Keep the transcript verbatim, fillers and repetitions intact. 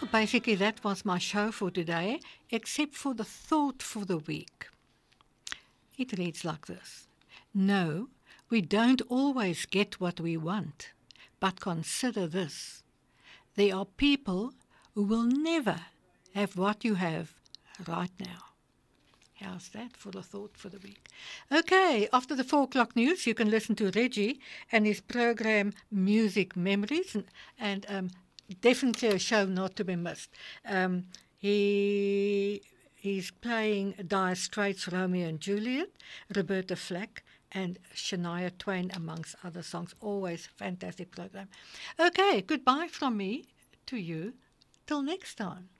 basically that was my show for today, except for the thought for the week. It reads like this. No, we don't always get what we want, but consider this. There are people who will never have what you have right now. How's that for the thought for the week? Okay, after the four o'clock news, you can listen to Reggie and his program Music Memories, and, and um, definitely a show not to be missed. Um, he he's playing Dire Straits' Romeo and Juliet, Roberta Flack, and Shania Twain, amongst other songs. Always fantastic program. Okay, goodbye from me to you. Till next time.